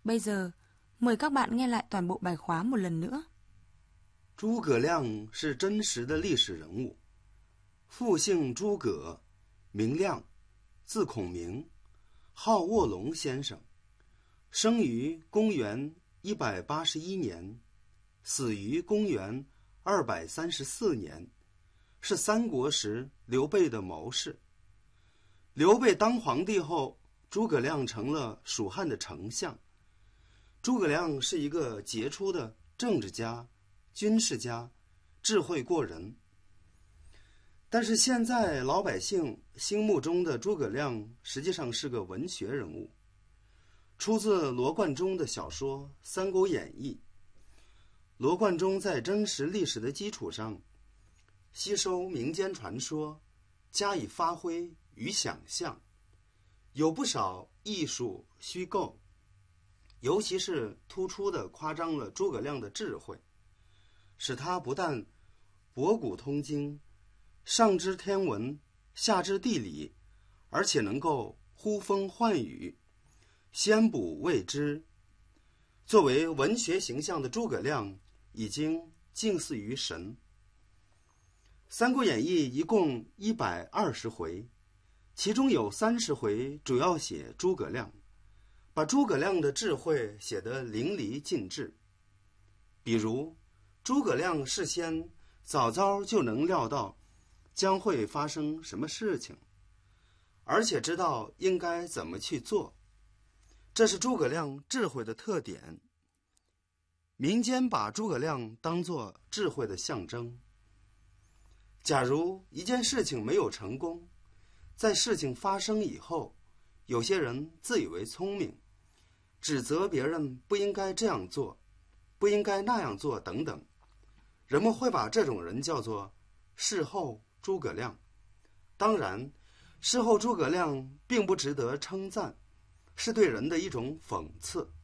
Bây giờ, mời các bạn nghe lại toàn bộ bài khóa một lần nữa. 诸葛亮是真实的历史人物，父姓诸葛，名亮，字孔明，号卧龙先生，生于公元181年，死于公元234年，是三国时刘备的谋士。刘备当皇帝后，诸葛亮成了蜀汉的丞相。诸葛亮是一个杰出的政治家、军事家，智慧过人。但是现在老百姓心目中的诸葛亮实际上是个文学人物，出自罗贯中的小说《三国演义》。罗贯中在真实历史的基础上，吸收民间传说，加以发挥与想象，有不少艺术虚构，尤其是突出地夸张了诸葛亮的智慧，使他不但博古通今，上知天文，下知地理，而且能够呼风唤雨，先卜未知。作为文学形象的诸葛亮已经近似于神。《三国演义》一共120回，其中有30回主要写诸葛亮，把诸葛亮的智慧写得淋漓尽致。比如诸葛亮事先早早就能料到将会发生什么事情，而且知道应该怎么去做，这是诸葛亮智慧的特点。民间把诸葛亮当作智慧的象征。假如一件事情没有成功，在事情发生以后，有些人自以为聪明，指责别人不应该这样做，不应该那样做等等，人们会把这种人叫做事后诸葛亮。当然，事后诸葛亮并不值得称赞，是对人的一种讽刺。